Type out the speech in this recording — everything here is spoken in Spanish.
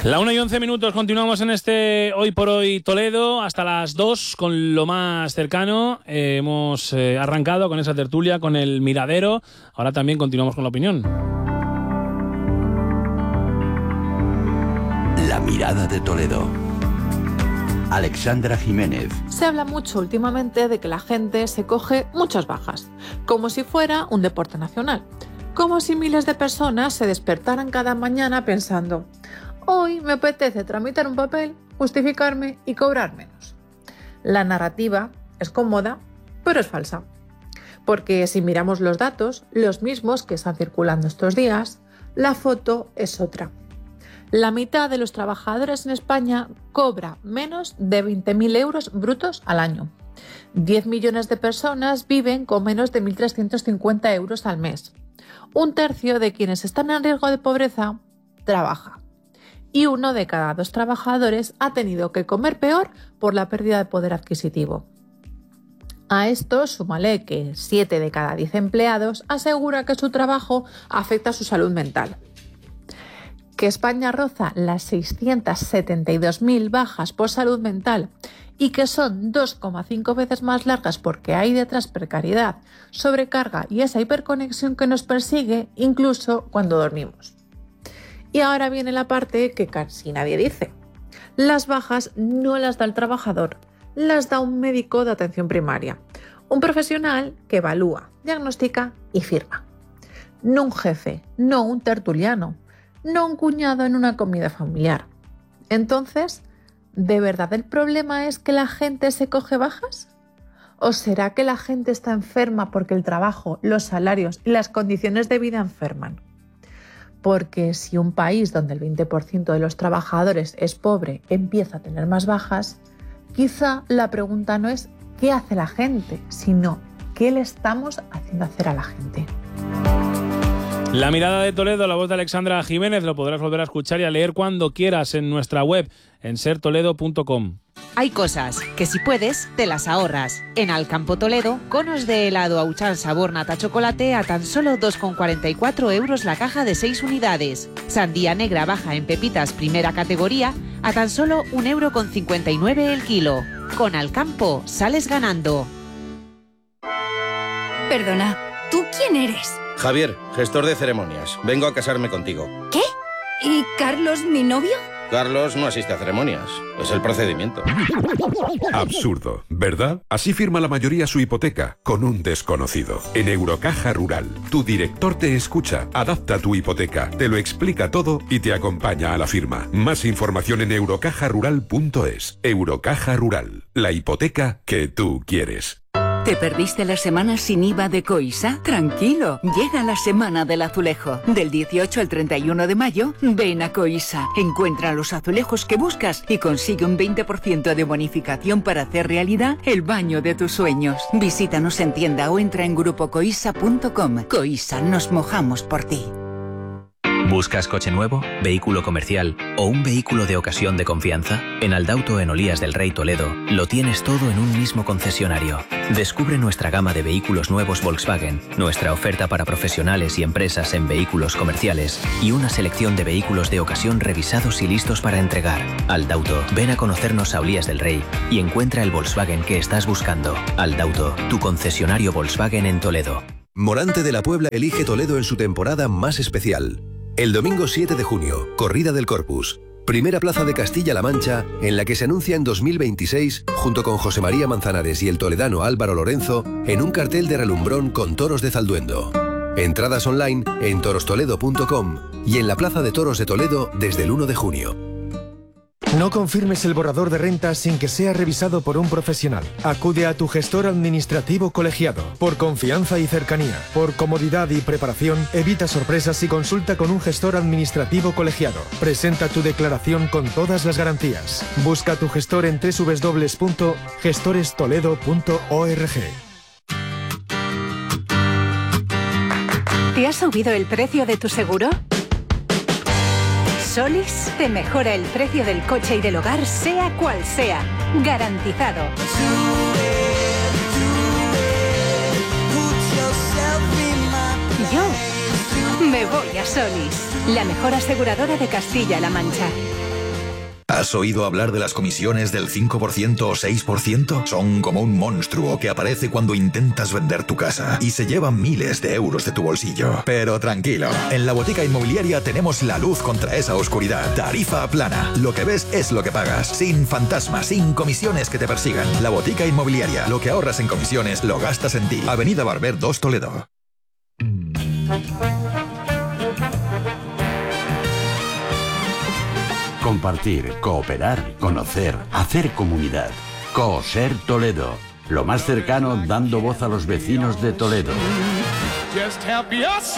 La 1:11, continuamos en este Hoy por Hoy Toledo hasta las 2 con lo más cercano. Hemos arrancado con esa tertulia, con el miradero. Ahora también continuamos con la opinión. La mirada de Toledo. Alexandra Jiménez. Se habla mucho últimamente de que la gente se coge muchas bajas, como si fuera un deporte nacional. Como si miles de personas se despertaran cada mañana pensando: hoy me apetece tramitar un papel, justificarme y cobrar menos. La narrativa es cómoda, pero es falsa. Porque si miramos los datos, los mismos que están circulando estos días, la foto es otra. La mitad de los trabajadores en España cobra menos de 20.000 euros brutos al año. 10 millones de personas viven con menos de 1.350 euros al mes. Un tercio de quienes están en riesgo de pobreza trabaja. Y 1 de cada 2 trabajadores ha tenido que comer peor por la pérdida de poder adquisitivo. A esto súmale que 7 de cada 10 empleados asegura que su trabajo afecta a su salud mental. Que España roza las 672.000 bajas por salud mental y que son 2,5 veces más largas porque hay detrás precariedad, sobrecarga y esa hiperconexión que nos persigue incluso cuando dormimos. Y ahora viene la parte que casi nadie dice. Las bajas no las da el trabajador, las da un médico de atención primaria, un profesional que evalúa, diagnostica y firma. No un jefe, no un tertuliano, no un cuñado en una comida familiar. Entonces, ¿de verdad el problema es que la gente se coge bajas? ¿O será que la gente está enferma porque el trabajo, los salarios y las condiciones de vida enferman? Porque si un país donde el 20% de los trabajadores es pobre empieza a tener más bajas, quizá la pregunta no es ¿qué hace la gente?, sino ¿qué le estamos haciendo hacer a la gente? La mirada de Toledo, la voz de Alexandra Jiménez, lo podrás volver a escuchar y a leer cuando quieras en nuestra web, en sertoledo.com. Hay cosas que si puedes, te las ahorras. En Alcampo Toledo, conos de helado Auchan sabor nata chocolate a tan solo 2,44 euros la caja de 6 unidades. Sandía negra baja en pepitas primera categoría a tan solo 1,59 € el kilo. Con Alcampo sales ganando. Perdona, ¿tú quién eres? Javier, gestor de ceremonias. Vengo a casarme contigo. ¿Qué? ¿Y Carlos, mi novio? Carlos no asiste a ceremonias. Es el procedimiento. Absurdo, ¿verdad? Así firma la mayoría su hipoteca, con un desconocido. En Eurocaja Rural, tu director te escucha, adapta tu hipoteca, te lo explica todo y te acompaña a la firma. Más información en eurocajarural.es. Eurocaja Rural, la hipoteca que tú quieres. ¿Te perdiste las semanas sin IVA de Coisa? Tranquilo, llega la Semana del Azulejo. Del 18 al 31 de mayo, ven a Coisa. Encuentra los azulejos que buscas y consigue un 20% de bonificación para hacer realidad el baño de tus sueños. Visítanos en tienda o entra en grupocoisa.com. Coisa, nos mojamos por ti. ¿Buscas coche nuevo, vehículo comercial o un vehículo de ocasión de confianza? En Aldauto en Olías del Rey Toledo lo tienes todo en un mismo concesionario. Descubre nuestra gama de vehículos nuevos Volkswagen, nuestra oferta para profesionales y empresas en vehículos comerciales y una selección de vehículos de ocasión revisados y listos para entregar. Aldauto, ven a conocernos a Olías del Rey y encuentra el Volkswagen que estás buscando. Aldauto, tu concesionario Volkswagen en Toledo. Morante de la Puebla elige Toledo en su temporada más especial. El domingo 7 de junio, Corrida del Corpus. Primera plaza de Castilla-La Mancha, en la que se anuncia en 2026, junto con José María Manzanares y el toledano Álvaro Lorenzo, en un cartel de relumbrón con toros de Zalduendo. Entradas online en torostoledo.com y en la Plaza de Toros de Toledo desde el 1 de junio. No confirmes el borrador de rentas sin que sea revisado por un profesional. Acude a tu gestor administrativo colegiado. Por confianza y cercanía, por comodidad y preparación, evita sorpresas y consulta con un gestor administrativo colegiado. Presenta tu declaración con todas las garantías. Busca a tu gestor en www.gestorestoledo.org. ¿Te ha subido el precio de tu seguro? Solis te mejora el precio del coche y del hogar, sea cual sea. Garantizado. Yo me voy a Solis, la mejor aseguradora de Castilla-La Mancha. ¿Has oído hablar de las comisiones del 5% o 6%? Son como un monstruo que aparece cuando intentas vender tu casa y se llevan miles de euros de tu bolsillo. Pero tranquilo, en la Botica Inmobiliaria tenemos la luz contra esa oscuridad. Tarifa plana. Lo que ves es lo que pagas. Sin fantasmas, sin comisiones que te persigan. La Botica Inmobiliaria. Lo que ahorras en comisiones lo gastas en ti. Avenida Barber 2 Toledo. Compartir, cooperar, conocer, hacer comunidad. Coser Toledo. Lo más cercano dando voz a los vecinos de Toledo.